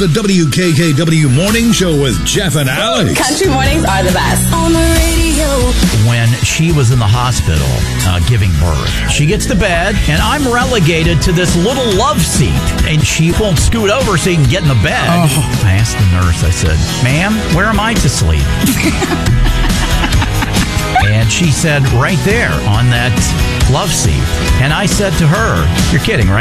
the WKKW Morning Show with Jeff and Alex. Country mornings are the best. On the radio. When she was in the hospital giving birth, she gets to bed, and I'm relegated to this little love seat, and she won't scoot over so you can get in the bed. Oh. I asked the nurse, I said, "Ma'am, where am I to sleep?" And she said, "Right there on that love seat." And I said to her, "You're kidding, right?"